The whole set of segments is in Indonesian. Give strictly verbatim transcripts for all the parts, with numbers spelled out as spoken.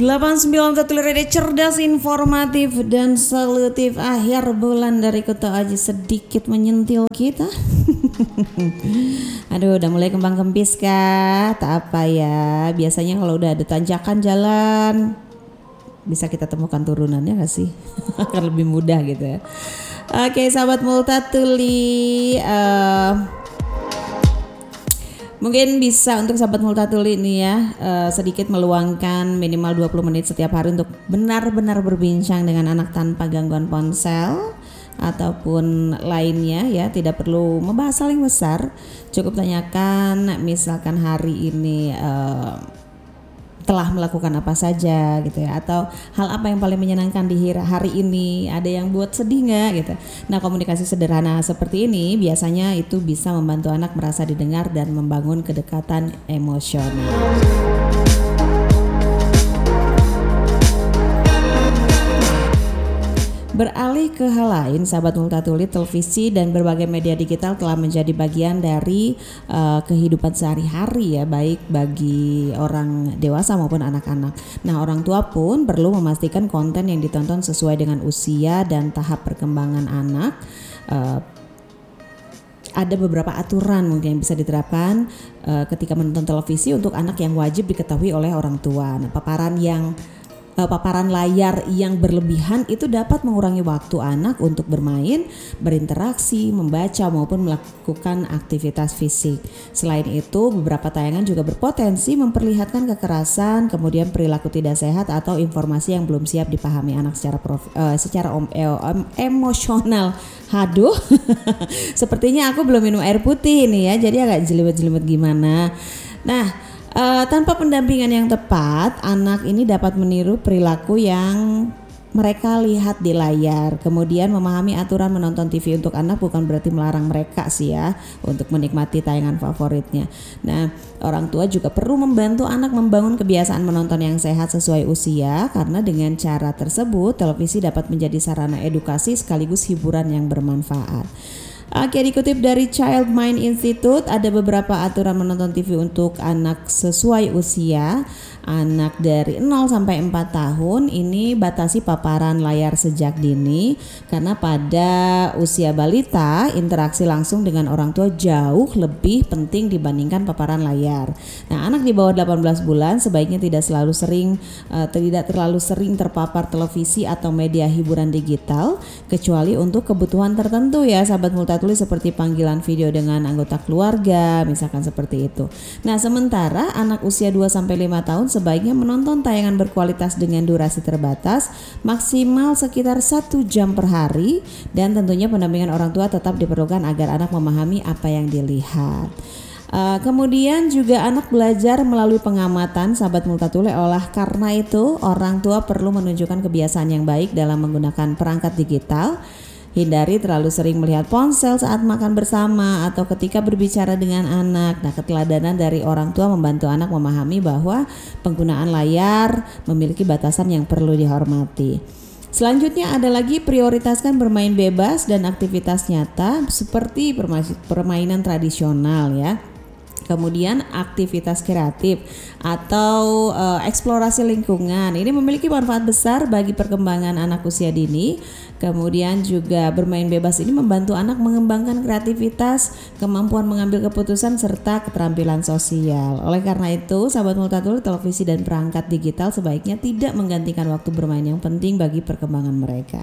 delapan sembilan satu Radio cerdas, informatif dan solutif. Akhir bulan dari Kuto Aji sedikit menyentil kita. Aduh, udah mulai kembang kempis kah? Tak apa ya. Biasanya kalau udah ada tanjakan jalan bisa kita temukan turunannya gak sih? Akan lebih mudah gitu ya. Oke, sahabat Multatuli, uh, mungkin bisa untuk sahabat Multatuli nih ya, uh, sedikit meluangkan minimal dua puluh menit setiap hari untuk benar-benar berbincang dengan anak tanpa gangguan ponsel ataupun lainnya ya. Tidak perlu membahas hal yang besar, cukup tanyakan misalkan hari ini uh, telah melakukan apa saja gitu ya, atau hal apa yang paling menyenangkan di hari ini, ada yang buat sedih nggak gitu. Nah, komunikasi sederhana seperti ini biasanya itu bisa membantu anak merasa didengar dan membangun kedekatan emosional. Beralih ke hal lain, sahabat Multatuli, televisi dan berbagai media digital telah menjadi bagian dari uh, kehidupan sehari-hari ya, baik bagi orang dewasa maupun anak-anak. Nah, orang tua pun perlu memastikan konten yang ditonton sesuai dengan usia dan tahap perkembangan anak. Uh, ada beberapa aturan mungkin yang bisa diterapkan uh, ketika menonton televisi untuk anak yang wajib diketahui oleh orang tua. Nah, paparan yang Uh, paparan layar yang berlebihan itu dapat mengurangi waktu anak untuk bermain, berinteraksi, membaca maupun melakukan aktivitas fisik. Selain itu, beberapa tayangan juga berpotensi memperlihatkan kekerasan, kemudian perilaku tidak sehat atau informasi yang belum siap dipahami anak secara prof, uh, secara om, em, emosional. Haduh, sepertinya aku belum minum air putih ini ya, jadi agak jelimet-jelimet gimana. Nah, Uh, tanpa pendampingan yang tepat, anak ini dapat meniru perilaku yang mereka lihat di layar. Kemudian memahami aturan menonton T V untuk anak bukan berarti melarang mereka sih ya untuk menikmati tayangan favoritnya. Nah, orang tua juga perlu membantu anak membangun kebiasaan menonton yang sehat sesuai usia, karena dengan cara tersebut televisi dapat menjadi sarana edukasi sekaligus hiburan yang bermanfaat. Oke, dikutip dari Child Mind Institute, ada beberapa aturan menonton T V untuk anak sesuai usia. Anak dari nol sampai empat tahun ini batasi paparan layar sejak dini, karena pada usia balita interaksi langsung dengan orang tua jauh lebih penting dibandingkan paparan layar. Nah, anak di bawah delapan belas bulan sebaiknya tidak selalu sering uh, tidak terlalu sering terpapar televisi atau media hiburan digital, kecuali untuk kebutuhan tertentu ya, sahabat Multatuli, seperti panggilan video dengan anggota keluarga, misalkan seperti itu. Nah, sementara anak usia dua sampai lima tahun sebaiknya menonton tayangan berkualitas dengan durasi terbatas, maksimal sekitar satu jam per hari, dan tentunya pendampingan orang tua tetap diperlukan agar anak memahami apa yang dilihat. Uh, kemudian juga anak belajar melalui pengamatan, sahabat Multatuli. Oleh karena itu, orang tua perlu menunjukkan kebiasaan yang baik dalam menggunakan perangkat digital. Hindari terlalu sering melihat ponsel saat makan bersama atau ketika berbicara dengan anak. Nah, keteladanan dari orang tua membantu anak memahami bahwa penggunaan layar memiliki batasan yang perlu dihormati. Selanjutnya ada lagi prioritaskan bermain bebas dan aktivitas nyata seperti permainan tradisional ya. Kemudian aktivitas kreatif atau uh, eksplorasi lingkungan. Ini memiliki manfaat besar bagi perkembangan anak usia dini. Kemudian juga bermain bebas ini membantu anak mengembangkan kreativitas, kemampuan mengambil keputusan, serta keterampilan sosial. Oleh karena itu, sahabat Multatuli, televisi dan perangkat digital sebaiknya tidak menggantikan waktu bermain yang penting bagi perkembangan mereka.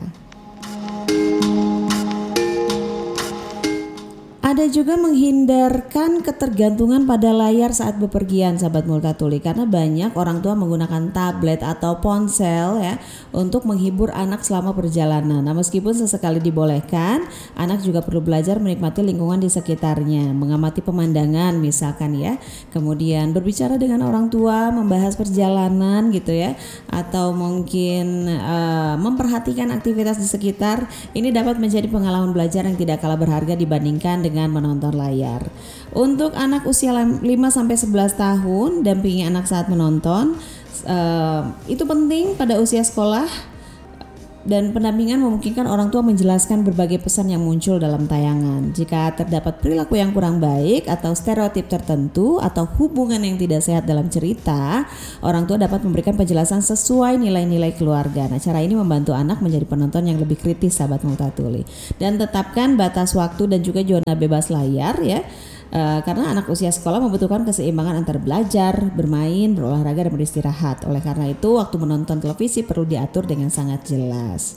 Ada juga menghindarkan ketergantungan pada layar saat bepergian, sahabat Multatuli, karena banyak orang tua menggunakan tablet atau ponsel ya untuk menghibur anak selama perjalanan. Nah, meskipun sesekali dibolehkan, anak juga perlu belajar menikmati lingkungan di sekitarnya, mengamati pemandangan misalkan ya, kemudian berbicara dengan orang tua, membahas perjalanan gitu ya, atau mungkin uh, memperhatikan aktivitas di sekitar. Ini dapat menjadi pengalaman belajar yang tidak kalah berharga dibandingkan dengan menonton layar. Untuk anak usia lima sampai sebelas tahun, dampingi anak saat menonton. Uh, itu penting pada usia sekolah. Dan pendampingan memungkinkan orang tua menjelaskan berbagai pesan yang muncul dalam tayangan. Jika terdapat perilaku yang kurang baik atau stereotip tertentu atau hubungan yang tidak sehat dalam cerita, orang tua dapat memberikan penjelasan sesuai nilai-nilai keluarga. Nah, cara ini membantu anak menjadi penonton yang lebih kritis, sahabat Multatuli. Dan tetapkan batas waktu dan juga zona bebas layar ya. Uh, karena anak usia sekolah membutuhkan keseimbangan antara belajar, bermain, berolahraga, dan beristirahat. Oleh karena itu, waktu menonton televisi perlu diatur dengan sangat jelas.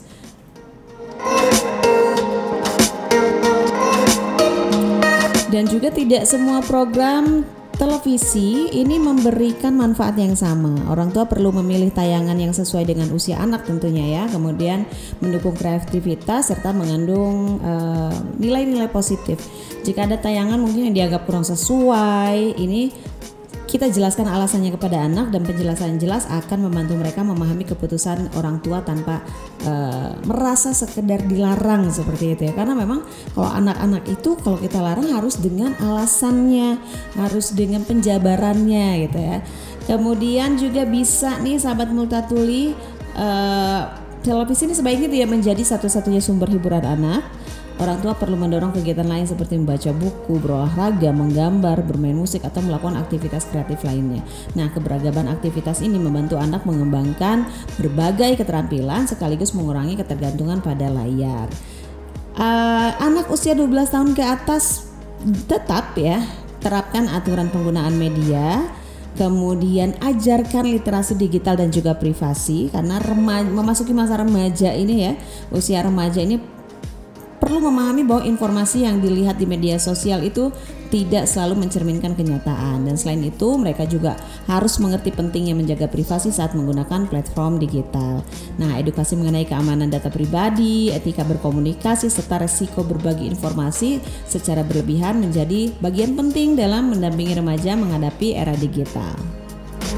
Dan juga tidak semua program televisi ini memberikan manfaat yang sama. Orang tua perlu memilih tayangan yang sesuai dengan usia anak tentunya ya. Kemudian mendukung kreativitas serta mengandung uh, nilai-nilai positif. Jika ada tayangan mungkin yang dianggap kurang sesuai, ini kita jelaskan alasannya kepada anak, dan penjelasan jelas akan membantu mereka memahami keputusan orang tua tanpa uh, merasa sekedar dilarang seperti itu ya. Karena memang kalau anak-anak itu kalau kita larang harus dengan alasannya, harus dengan penjabarannya gitu ya. Kemudian juga bisa nih sahabat Multatuli, uh, televisi ini sebaiknya tidak menjadi satu-satunya sumber hiburan anak. Orang tua perlu mendorong kegiatan lain seperti membaca buku, berolahraga, menggambar, bermain musik, atau melakukan aktivitas kreatif lainnya. Nah, keberagaman aktivitas ini membantu anak mengembangkan berbagai keterampilan sekaligus mengurangi ketergantungan pada layar. Uh, anak usia dua belas tahun ke atas tetap ya, terapkan aturan penggunaan media. Kemudian ajarkan literasi digital dan juga privasi, karena remaja, memasuki masa remaja ini ya, usia remaja ini perlu memahami bahwa informasi yang dilihat di media sosial itu tidak selalu mencerminkan kenyataan. Dan selain itu mereka juga harus mengerti pentingnya menjaga privasi saat menggunakan platform digital. Nah, edukasi mengenai keamanan data pribadi, etika berkomunikasi, serta resiko berbagi informasi secara berlebihan menjadi bagian penting dalam mendampingi remaja menghadapi era digital.